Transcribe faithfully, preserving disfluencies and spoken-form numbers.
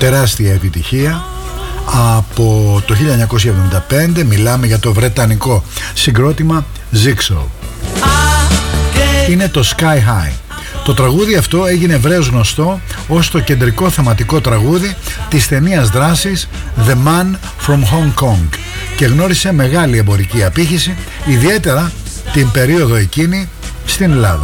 τεράστια επιτυχία από το χίλια εννιακόσια εβδομήντα πέντε. Μιλάμε για το βρετανικό συγκρότημα Jigsaw. Είναι το Sky High. Το τραγούδι αυτό έγινε ευρέως γνωστό ως το κεντρικό θεματικό τραγούδι της ταινίας δράσης The Man from Hong Kong και γνώρισε μεγάλη εμπορική απήχηση, ιδιαίτερα την περίοδο εκείνη στην Ελλάδα.